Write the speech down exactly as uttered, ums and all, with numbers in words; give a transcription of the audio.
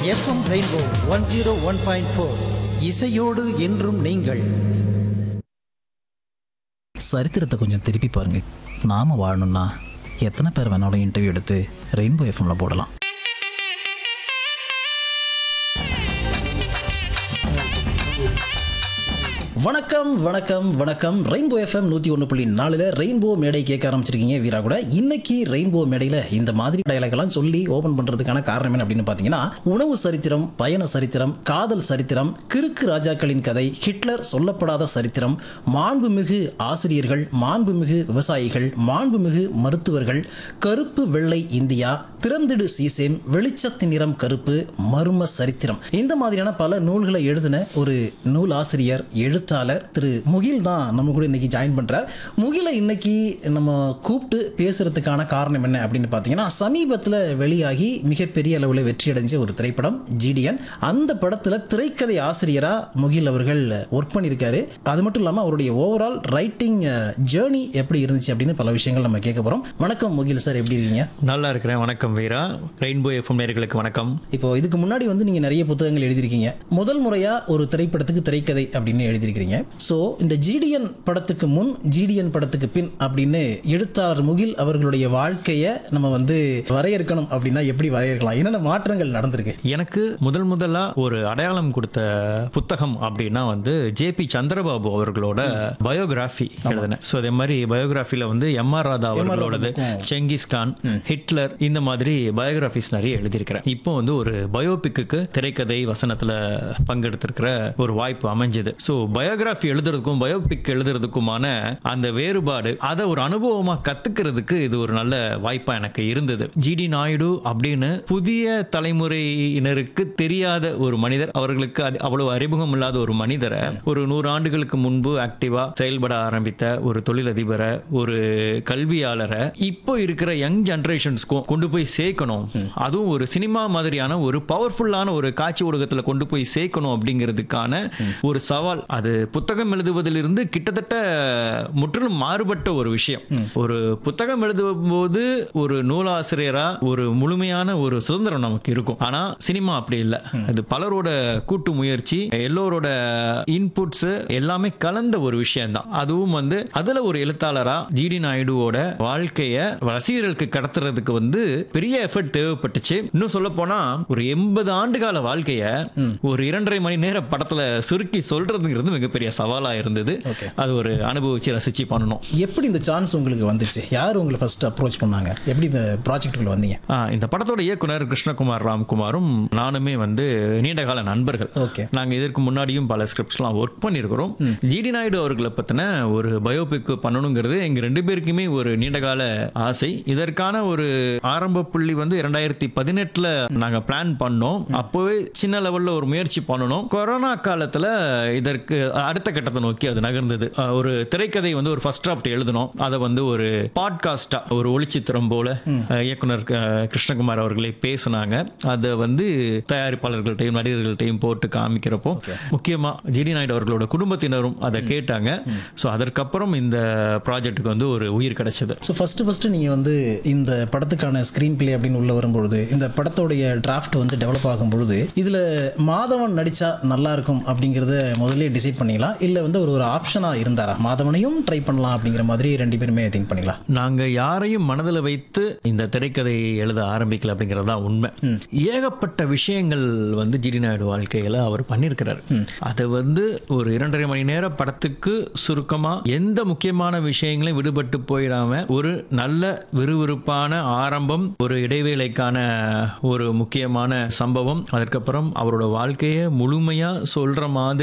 FM rainbow one zero one point four இசையோடு என்றும் நீங்கள். சரித்திரத்தை கொஞ்சம் திருப்பி பாருங்க. நாம வாழணும்னா எத்தனை பேர் வேணாலும் இன்டர்வியூ எடுத்து ரெயின்போ எஃப்எம்ல போடலாம். வணக்கம் வணக்கம் வணக்கம். ரெயின்போ எஃப்எம் நூற்றி ஒன்று புள்ளி நாலுல ரெயின்போ மேடை கேட்க ஆரம்பிச்சிருக்கீங்க வீரா கூட. இன்னைக்கு ரெயின்போ மேடையில் இந்த மாதிரி டயலாக்லாம் சொல்லி ஓபன் பண்ணுறதுக்கான காரணம் என்ன அப்படின்னு பார்த்தீங்கன்னா, உணவு சரித்திரம், பயண சரித்திரம், காதல் சரித்திரம், கிறுக்கு ராஜாக்களின் கதை, ஹிட்லர் சொல்லப்படாத சரித்திரம், மாண்புமிகு ஆசிரியர்கள், மாண்புமிகு விவசாயிகள், மாண்புமிகு மருத்துவர்கள், கருப்பு வெள்ளை இந்தியா, திறந்திடு சீசேம், வெளிச்சத்தின் நிறம் கருப்பு, மர்ம சரித்திரம், இந்த மாதிரியான பல நூல்களை எழுதின ஒரு நூல் ஆசிரியர், எழுத்தாளர் திரு முகில் தான் நம்ம கூட இன்னைக்கு ஜாயின் பண்றார். முகிலை இன்னைக்கு நம்ம கூப்பிட்டு பேசுறதுக்கான காரணம் என்ன அப்படின்னு பார்த்தீங்கன்னா, சமீபத்தில் வெளியாகி மிகப்பெரிய அளவில் வெற்றி அடைஞ்ச ஒரு திரைப்படம் ஜிடிஎன். அந்த படத்தில் திரைக்கதை ஆசிரியரா முகில் அவர்கள் ஒர்க் பண்ணியிருக்காரு. அது மட்டும் இல்லாமல் அவருடைய ஓவரால் ரைட்டிங் ஜேர்னி எப்படி இருந்துச்சு அப்படின்னு பல விஷயங்கள் நம்ம கேட்க போறோம். வணக்கம் முகில் சார், எப்படி இருக்கீங்க? நல்லா இருக்கிறேன். வணக்கம் வீரா. ரெயின்போ எஃப்எம் நேயர்களுக்கு வணக்கம். இப்போ இதுக்கு முன்னாடி வந்து நீங்க நிறைய புத்தகங்கள் எழுதியிருக்கீங்க. முதல் முறையா ஒரு திரைப்படத்துக்கு திரைக்கதை அப்படின்னு எழுதியிருக்கீங்க. ஸோ இந்த ஜிடிஎன் படத்துக்கு முன், ஜிடிஎன் படத்துக்கு பின் அப்படின்னு எழுத்தாளர் முகில் அவர்களுடைய வாழ்க்கையை நம்ம வந்து வரையறுக்கணும் அப்படின்னா எப்படி வரையறுக்கலாம்? என்னென்ன மாற்றங்கள் நடந்திருக்கு? எனக்கு முதல் முதலா ஒரு அடையாளம் கொடுத்த புத்தகம் அப்படின்னா வந்து ஜே பி சந்திரபாபு அவர்களோட பயோகிராஃபி எழுதினேன். ஸோ அதே மாதிரி பயோகிராஃபில வந்து M R Radha அவர்களோடது, Genghis Khan, Hitler, இந்த மாதிரி பயோகிராஃபிஸ் நிறைய எழுதியிருக்கிறேன். இப்போ வந்து ஒரு பயோபிக்கு திரைக்கதை வசனத்துல பங்கெடுத்திருக்கிற ஒரு வாய்ப்பு அமைஞ்சது. ஸோ பயோகிராஃபி எழுதுறதுக்கும் பயோபிக் எழுதுறதுக்குமான அந்த வேறுபாடு, அதை ஒரு அனுபவமா கத்துக்கிறதுக்கு இது ஒரு நல்ல வாய்ப்பா எனக்கு இருந்தது. ஜிடி நாயுடு அப்படின்னு புதிய தலைமுறையினருக்கு தெரியாத ஒரு மனிதர், அவர்களுக்கு அவ்வளவு அறிமுகம் இல்லாத ஒரு மனிதரை ஒரு நூறு ஆண்டுகளுக்கு முன்பு ஆக்டிவா செயல்பட ஆரம்பித்த ஒரு தொழிலதிபரை, ஒரு கல்வியாளரை இப்போ இருக்கிற யங் ஜெனரேஷன்ஸ்க்கும் கொண்டு போய் சேர்க்கணும், அதுவும் ஒரு சினிமா மாதிரியான ஒரு பவர்ஃபுல்லான ஒரு காட்சி ஊடகத்தில் கொண்டு போய் சேர்க்கணும் அப்படிங்கிறதுக்கான ஒரு சவால். அது புத்தகம் எழுதுவதிலிருந்து கிட்டத்தட்ட முற்றிலும் மாறுபட்ட ஒரு விஷயம். ஒரு புத்தகம் எழுதும் போது ஒரு நூலாசிரியரா ஒரு முழுமையான ஒரு சுதந்திரம் நமக்கு இருக்கும். ஆனா சினிமா அப்படி இல்லை. அது பலரோட கூட்டு முயற்சி, எல்லோரோட இன்புட்ஸ் எல்லாமே கலந்த ஒரு விஷயம் தான். அதுவும் வந்து அதுல ஒரு எழுத்தாளரா ஜிடி நாயுடுவோட வாழ்க்கைய ரசிகர்களுக்கு கடத்துறதுக்கு வந்து பெரிய எஃபர்ட் தேவைப்பட்டுச்சு. இன்னும் சொல்ல போனா ஒரு எண்பது ஆண்டு கால வாழ்க்கைய ஒரு இரண்டரை மணி நேர படத்துல சுருக்கி சொல்றதுங்கிறது மிகப்பெரிய சவாலா இருந்தது. அது ஒரு அனுபவிச்சு ரசிச்சு பண்ணணும். எப்படி இந்த சான்ஸ் உங்களுக்கு வந்துச்சு? யார் உங்களை ஃபர்ஸ்ட் அப்ரோச் பண்ணாங்க? எப்படி இந்த ப்ராஜெக்ட்டுக்குள்ள வந்தீங்க? இந்த படத்தோட இயக்குனர் கிருஷ்ணகுமார் ராம்குமாரும் நானுமே வந்து நீண்ட கால நண்பர்கள். நாங்க இதற்கு முன்னாடியும் பல ஸ்கிரிப்ட்ஸ்லாம் ஒர்க் பண்ணியிருக்கிறோம். ஜிடி நாயுடு அவர்களை பத்தின ஒரு பயோபிக் பண்ணணுங்கிறது எங்க ரெண்டு பேருக்குமே ஒரு நீண்ட கால ஆசை. இதற்கான ஒரு ஆரம்ப புள்ளி வந்து இரண்டாயிரத்தி பதினெட்டுல நாங்க பிளான் பண்ணோம். அப்போவே சின்ன லெவல்ல ஒரு முயற்சி பண்ணணும். கொரோனா காலத்துல இதற்கு அடுத்த கட்டத்தை நோக்கி அது நகர்ந்தது. ஒரு திரைக்கதை வந்து ஒரு ஃபர்ஸ்ட் டிராஃப்ட் எழுதணும். அதை வந்து ஒரு பாட்காஸ்டா, ஒரு ஒளிச்சித்திரம் போல இயக்குனர் கிருஷ்ணகுமார் அவர்களே பேசினாங்க. அதை வந்து தயாரிப்பாளர்கள்ட்டையும் நடிகர்கள்ட்டையும் போட்டு காமிக்கிறப்போ முக்கியமா ஜிடி நாயுடு அவர்களோட குடும்பத்தினரும் அதை கேட்டாங்க. ஸோ அதற்கப்புறம் இந்த ப்ராஜெக்ட்டுக்கு வந்து ஒரு உயிர் கிடைச்சது. ஸோ ஃபர்ஸ்ட் ஃபர்ஸ்ட் நீங்க வந்து இந்த படத்துக்கான ஸ்கிரீன் பிளே அப்படின்னு உள்ள வரும்பொழுது, இந்த படத்தோடைய டிராஃப்ட் வந்து டெவலப் ஆகும்பொழுது, இதுல மாதவன் நடிச்சா நல்லா இருக்கும் அப்படிங்கறத முதல்ல டிசைட் பண்ணீங்களா, இல்ல வந்து ஒரு ஒரு ஆப்ஷனா இருந்தாரா? மாதவனையும் ட்ரை பண்ணலாம் அப்படிங்கிற மாதிரி ரெண்டு பேருமே திங்க் பண்ணீங்களா? நாங்க யாரையும் மனதில் வைத்து இந்த திரைக்கதையை எழுத ஆரம்பிக்கல அப்படிங்கிறது தான் உண்மை. ஏகப்பட்ட விஷயங்கள் வந்து ஜிடி நாயுடு வாழ்க்கையில அவர் பண்ணியிருக்கிறார். அதை வந்து ஒரு இரண்டரை மணி நேர படத்துக்கு சுருக்கமா எந்த முக்கியமான விஷயங்களையும் விடுபட்டு போயிடாம ஒரு நல்ல விறுவிறுப்பான ஆரம்பம், ஒரு இடைவேளைக்கான ஒரு முக்கியமான சம்பவம், அதற்கப்புறம் அவரோட வாழ்க்கையை முழுமையா சொல்ற மாதிரி